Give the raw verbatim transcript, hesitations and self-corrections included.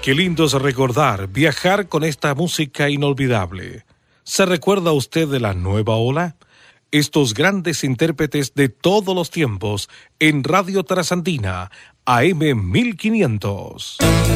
Qué lindo es recordar, viajar con esta música inolvidable. ¿Se recuerda usted de la nueva ola? Estos grandes intérpretes de todos los tiempos en Radio Trasandina, A M mil quinientos.